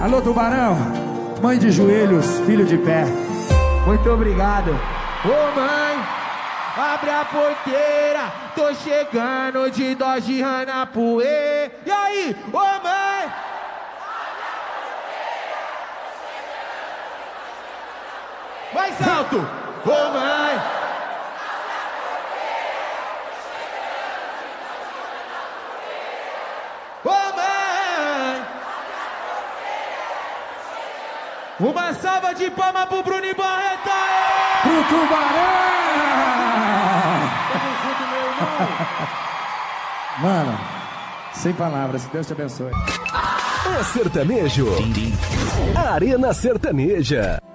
Alô, Tubarão, mãe de joelhos, filho de pé. Muito obrigado. Ô mãe, abre a porteira, tô chegando de Dodge Ranapuê. E aí, ô mãe? Abre a porteira, tô chegando de Dodge Ranapuê. Mais alto! Ô mãe! Uma salva de palmas pro Bruno Barreta! Pro Tubarão! Tamo junto, meu irmão! Mano, sem palavras, Deus te abençoe. É sertanejo. Arena Sertaneja.